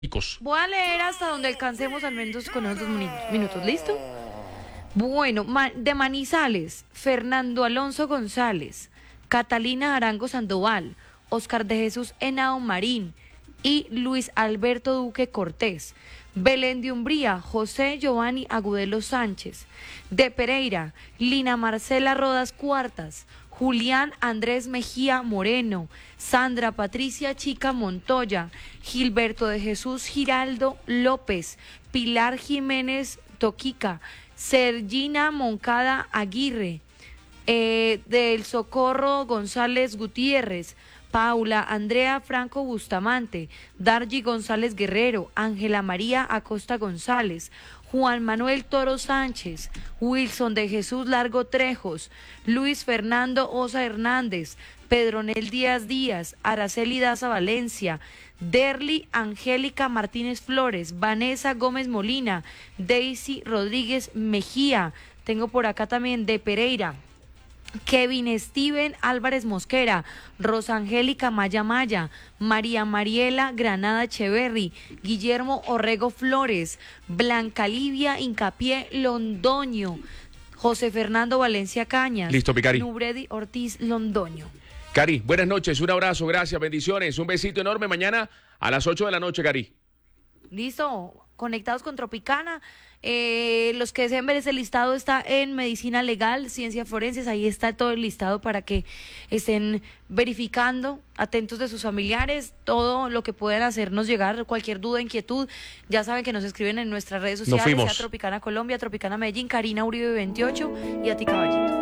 Voy a leer hasta donde alcancemos al menos con esos 2 minutos. ¿Listo? Bueno, de Manizales, Fernando Alonso González, Catalina Arango Sandoval, Oscar de Jesús Henao Marín y Luis Alberto Duque Cortés. Belén de Umbría, José Giovanni Agudelo Sánchez. De Pereira, Lina Marcela Rodas Cuartas, Julián Andrés Mejía Moreno, Sandra Patricia Chica Montoya, Gilberto de Jesús Giraldo López, Pilar Jiménez Toquica, Sergina Moncada Aguirre, del Socorro González Gutiérrez, Paula Andrea Franco Bustamante, Dargy González Guerrero, Ángela María Acosta González, Juan Manuel Toro Sánchez, Wilson de Jesús Largo Trejos, Luis Fernando Osa Hernández, Pedronel Díaz Díaz, Araceli Daza Valencia, Derly Angélica Martínez Flores, Vanessa Gómez Molina, Daisy Rodríguez Mejía, tengo por acá también de Pereira, Kevin Steven Álvarez Mosquera, Rosa Angélica Maya Maya, María Mariela Granada Echeverry, Guillermo Orrego Flores, Blanca Livia Incapié Londoño, José Fernando Valencia Cañas. Listo, Picari. Nubredi Ortiz Londoño. Cari, buenas noches, un abrazo, gracias, bendiciones, un besito enorme mañana a las 8 de la noche, Cari. Listo, conectados con Tropicana. Los que deseen ver ese listado está en Medicina Legal, Ciencia Forenses, ahí está todo el listado para que estén verificando, atentos de sus familiares, todo lo que puedan hacernos llegar, cualquier duda, inquietud, ya saben que nos escriben en nuestras redes sociales, sea Tropicana Colombia, Tropicana Medellín, Karina Uribe 28 y a ti, caballito.